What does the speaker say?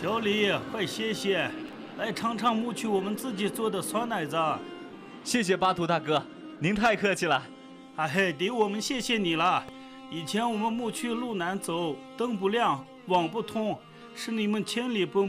小李，快歇歇，来尝尝牧区我们自己做的酸奶子。 谢谢巴图大哥，您太客气了。 哎嘿，得我们谢谢你了。以前我们牧区路难走，灯不亮，网不通，是你们千里奔